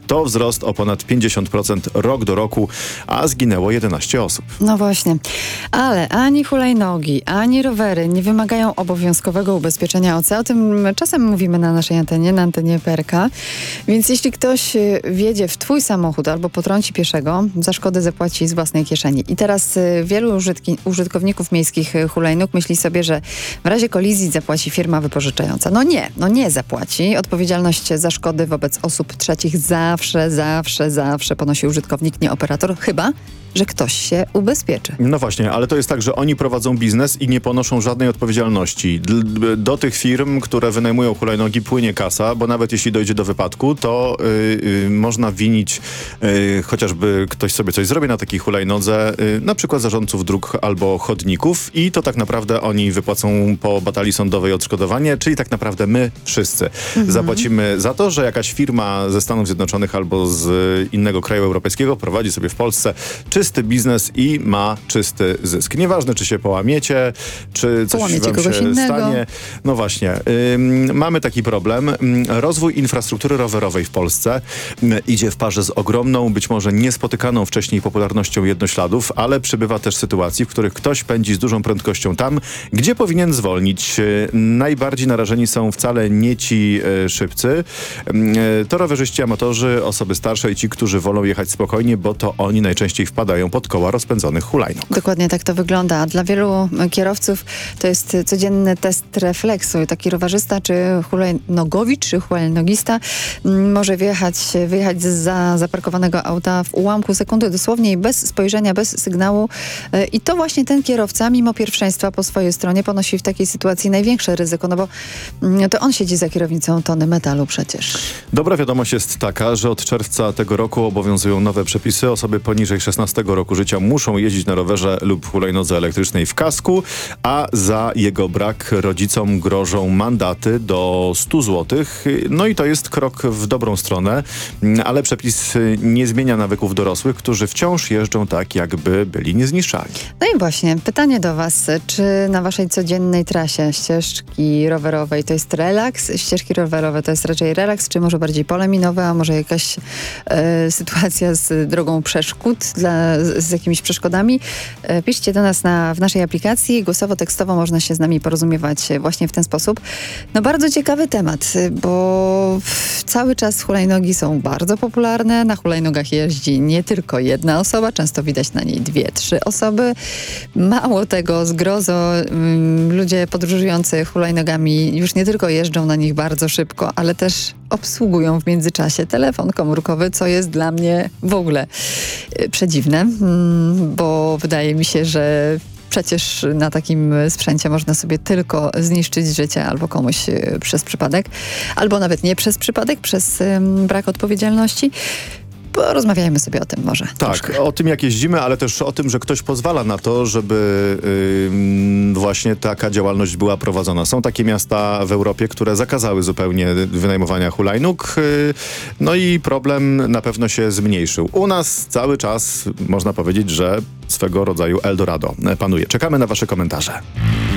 To wzrost o ponad 50% rok do roku, a zginęło 11 osób. No właśnie. Ale ani hulajnogi, ani rowery nie wymagają obowiązkowego ubezpieczenia OC. O tym czasem mówimy na naszej antenie, na antenie PRK. Więc jeśli ktoś wjedzie w twój samochód albo potrąci pieszego, za szkodę zapłaci z własnej kieszeni. I teraz wielu użytkowników miejskich hulajnóg myśli sobie, że w razie kolizji zapłaci firma wypożyczająca. No nie zapłaci. Odpowiedzialność za szkody wobec osób trzecich zawsze ponosi użytkownik, nie operator, chyba że ktoś się ubezpieczy. No właśnie, ale to jest tak, że oni prowadzą biznes i nie ponoszą żadnej odpowiedzialności. Do tych firm, które wynajmują hulajnogi, płynie kasa, bo nawet jeśli dojdzie do wypadku, to można winić chociażby ktoś sobie coś zrobi na takiej hulajnodze, na przykład zarządców dróg albo chodników i to tak naprawdę oni wypłacą po batalii sądowej odszkodowanie, czyli tak naprawdę my wszyscy zapłacimy za to, że jakaś firma ze Stanów Zjednoczonych albo z innego kraju europejskiego prowadzi sobie w Polsce czysty biznes i ma czysty zysk. Nieważne, czy się połamiecie, czy coś wam się stanie. No właśnie. Mamy taki problem. Rozwój infrastruktury rowerowej w Polsce idzie w parze z ogromną, być może niespotykaną wcześniej popularnością jednośladów, ale przybywa też sytuacji, w których ktoś pędzi z dużą prędkością tam, gdzie powinien zwolnić. Najbardziej narażeni są wcale nie ci szybcy. To rowerzyści, amatorzy, osoby starsze i ci, którzy wolą jechać spokojnie, bo to oni najczęściej wpadają pod koła rozpędzonych hulajnóg. Dokładnie tak to wygląda. A dla wielu kierowców to jest codzienny test refleksu. Taki rowerzysta, czy hulajnogowicz, czy hulajnogista może wyjechać za zaparkowanego auta w ułamku sekundy, dosłownie i bez spojrzenia, bez sygnału. I to właśnie ten kierowca, mimo pierwszeństwa po swojej stronie, ponosi w takiej sytuacji największe ryzyko, no bo to on siedzi za kierownicą tony metalu przecież. Dobra wiadomość jest taka, że od czerwca tego roku obowiązują nowe przepisy. Osoby poniżej 16 roku życia muszą jeździć na rowerze lub hulajnodze elektrycznej w kasku, a za jego brak rodzicom grożą mandaty do 100 zł. No i to jest krok w dobrą stronę, ale przepis nie zmienia nawyków dorosłych, którzy wciąż jeżdżą tak, jakby byli niezniszczalni. No i właśnie, pytanie do was. Czy na waszej codziennej trasie ścieżki rowerowej to jest relaks? Ścieżki rowerowe to jest raczej relaks, czy może bardziej pole minowe, a może jakaś sytuacja z drogą przeszkód, z jakimiś przeszkodami? Piszcie do nas w naszej aplikacji. Głosowo-tekstowo można się z nami porozumiewać właśnie w ten sposób. No bardzo ciekawy temat, bo cały czas hulajnogi są bardzo popularne. Na hulajnogach jeździ nie tylko jedna osoba, często widać na niej 2-3 osoby. Mało tego, zgrozo ludzie podróżujący hulajnogami już nie tylko jeżdżą na nich bardzo szybko, ale też obsługują w międzyczasie telefon komórkowy, co jest dla mnie w ogóle przedziwne, bo wydaje mi się, że przecież na takim sprzęcie można sobie tylko zniszczyć życie albo komuś przez przypadek, albo nawet nie przez przypadek, przez brak odpowiedzialności. Porozmawiajmy sobie o tym może. Tak, troszkę. O tym jak jeździmy, ale też o tym, że ktoś pozwala na to, żeby właśnie taka działalność była prowadzona. Są takie miasta w Europie, które zakazały zupełnie wynajmowania hulajnóg, no i problem na pewno się zmniejszył. U nas cały czas można powiedzieć, że swego rodzaju Eldorado panuje. Czekamy na wasze komentarze.